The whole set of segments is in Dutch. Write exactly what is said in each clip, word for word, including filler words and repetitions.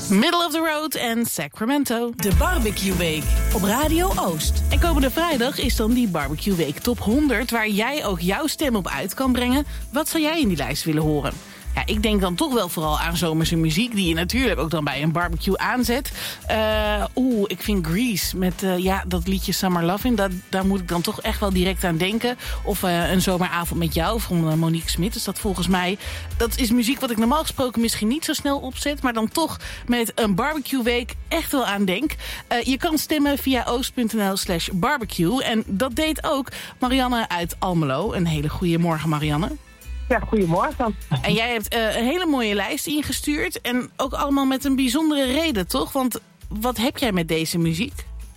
Middle of the Road en Sacramento. De Barbecue Week op Radio Oost. En komende vrijdag is dan die Barbecue Week Top honderd... waar jij ook jouw stem op uit kan brengen. Wat zou jij in die lijst willen horen? Ja, ik denk dan toch wel vooral aan zomerse muziek... die je natuurlijk ook dan bij een barbecue aanzet. Uh, Oeh, ik vind Grease met uh, ja, dat liedje Summer Lovin'... Dat, daar moet ik dan toch echt wel direct aan denken. Of uh, Een zomeravond met jou van uh, Monique Smit. Dus dat volgens mij... dat is muziek wat ik normaal gesproken misschien niet zo snel opzet... maar dan toch met een barbecue week echt wel aan denk. Uh, je kan stemmen via oost.nl slash barbecue. En dat deed ook Marianne uit Almelo. Een hele goede morgen, Marianne. Ja, goedemorgen. En jij hebt uh, een hele mooie lijst ingestuurd. En ook allemaal met een bijzondere reden, toch? Want wat heb jij met deze muziek?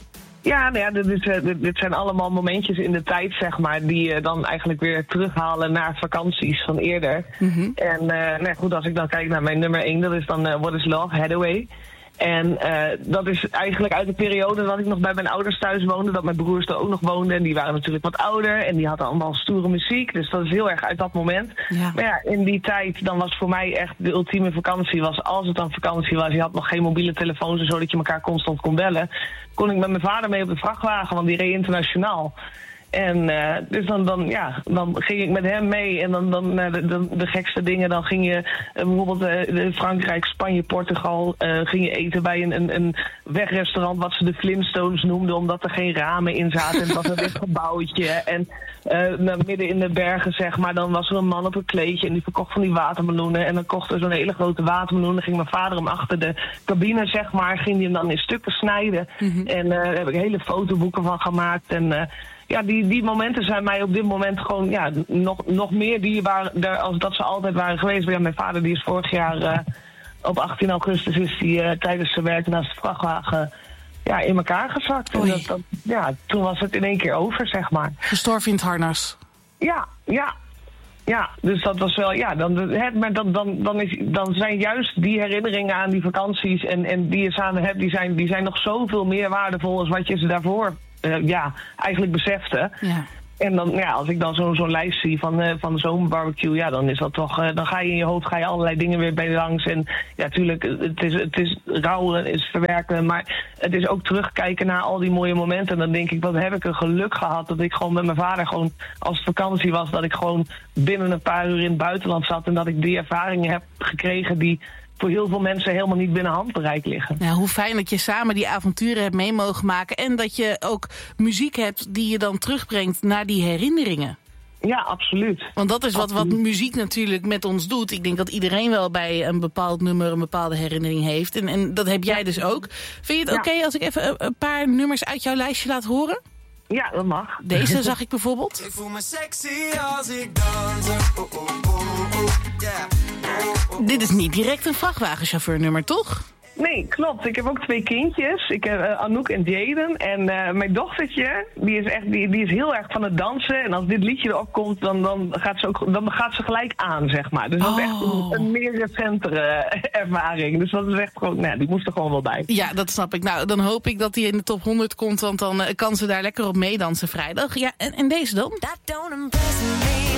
Ja, nou ja, dit, dit, dit zijn allemaal momentjes in de tijd, zeg maar... die je dan eigenlijk weer terughalen naar vakanties van eerder. Mm-hmm. En uh, nou ja, goed, als ik dan kijk naar mijn nummer één... dat is dan uh, What is Love, Hathaway. En uh, dat is eigenlijk uit de periode dat ik nog bij mijn ouders thuis woonde... dat mijn broers er ook nog woonden en die waren natuurlijk wat ouder... en die hadden allemaal stoere muziek, dus dat is heel erg uit dat moment. Ja. Maar ja, in die tijd, dan was voor mij echt de ultieme vakantie... was als het dan vakantie was, je had nog geen mobiele telefoons... zodat je elkaar constant kon bellen... kon ik met mijn vader mee op de vrachtwagen, want die reed internationaal... En uh, dus dan, dan, ja, dan ging ik met hem mee en dan, dan uh, de, de, de gekste dingen. Dan ging je uh, bijvoorbeeld uh, Frankrijk, Spanje, Portugal... Uh, ging je eten bij een, een, een wegrestaurant wat ze de Flintstones noemden... omdat er geen ramen in zaten. En het was een wit gebouwtje. En uh, midden in de bergen, zeg maar, dan was er een man op een kleedje... en die verkocht van die watermeloenen. En dan kocht er zo'n hele grote watermeloen. Dan ging mijn vader hem achter de cabine, zeg maar... ging hij hem dan in stukken snijden. Mm-hmm. En uh, daar heb ik hele fotoboeken van gemaakt. En... Uh, Ja, die, die momenten zijn mij op dit moment gewoon ja, nog, nog meer dierbaar als dat ze altijd waren geweest. Ja, mijn vader die is vorig jaar uh, op achttien augustus is die, uh, tijdens zijn werk naast de vrachtwagen ja, in elkaar gezakt. En dat, dat, ja, toen was het in één keer over, zeg maar. Gestorven in het harnas. Ja, ja. Ja, dus dat was wel, ja, dan, het, maar dan, dan, dan, is, dan zijn juist die herinneringen aan die vakanties en, en die je samen hebt, die zijn, die zijn nog zoveel meer waardevol als wat je ze daarvoor Uh, ja, eigenlijk besefte. Ja. En dan, ja, als ik dan zo, zo'n lijst zie van, uh, van de zomerbarbecue, ja, dan is dat toch, uh, dan ga je in je hoofd ga je allerlei dingen weer bij langs. En ja, natuurlijk, het is, het is rouwen, het is verwerken, maar het is ook terugkijken naar al die mooie momenten. En dan denk ik, wat heb ik een geluk gehad dat ik gewoon met mijn vader gewoon, als het vakantie was, dat ik gewoon binnen een paar uur in het buitenland zat en dat ik die ervaringen heb gekregen die voor heel veel mensen helemaal niet binnen handbereik liggen. Ja, hoe fijn dat je samen die avonturen hebt mee mogen maken... en dat je ook muziek hebt die je dan terugbrengt naar die herinneringen. Ja, absoluut. Want dat is wat, wat muziek natuurlijk met ons doet. Ik denk dat iedereen wel bij een bepaald nummer een bepaalde herinnering heeft. En, en dat heb jij ja. dus ook. Vind je het oké okay als ik even een paar nummers uit jouw lijstje laat horen? Ja, dat mag. Deze zag ik bijvoorbeeld. Ik voel me sexy als ik dans. Oh, oh, oh, oh. Yeah. Oh, oh. Dit is niet direct een vrachtwagenchauffeurnummer, toch? Nee, klopt. Ik heb ook twee kindjes. Ik heb uh, Anouk en Jaden. En uh, mijn dochtertje, die is, echt, die, die is heel erg van het dansen. En als dit liedje erop komt, dan, dan, gaat, ze ook, dan gaat ze gelijk aan, zeg maar. Dus dat is echt een, een meer recentere ervaring. Dus dat is echt gewoon, nou, die moest er gewoon wel bij. Ja, dat snap ik. Nou, dan hoop ik dat die in de top honderd komt, want dan uh, kan ze daar lekker op meedansen vrijdag. Ja, en, en deze dan? That don't impress me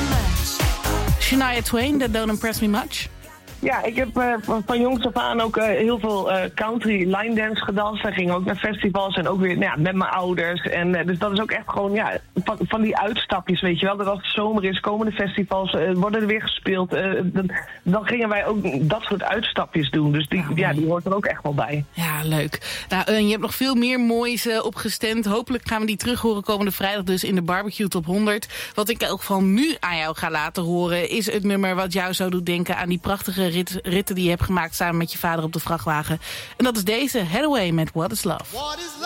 much. Shania Twain, That Don't Impress Me Much. Ja, ik heb uh, van, van jongs af aan ook uh, heel veel uh, country line dance gedanst. En ging ook naar festivals en ook weer nou ja, met mijn ouders. En uh, dus dat is ook echt gewoon ja, van, van die uitstapjes, weet je wel. Dat als het zomer is, komen de festivals, uh, worden er weer gespeeld. Uh, dan, dan gingen wij ook dat soort uitstapjes doen. Dus die, oh, ja, die hoort er ook echt wel bij. Ja, leuk. Nou, uh, je hebt nog veel meer moois uh, opgestemd. Hopelijk gaan we die terug horen komende vrijdag dus in de Barbecue Top honderd. Wat ik ook van nu aan jou ga laten horen is het nummer wat jou zou doen denken aan die prachtige rit, ritten die je hebt gemaakt samen met je vader op de vrachtwagen. En dat is deze, Hathaway met What is Love.